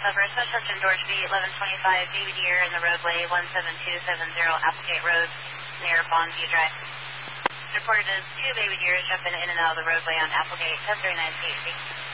Suburbs, Construction, George B, 1125, Baby Deer in the roadway, 17270 Applegate Road, near Bondview Drive. Reported as 2 baby deers jumping in and out of the roadway on Applegate, 1039 THC.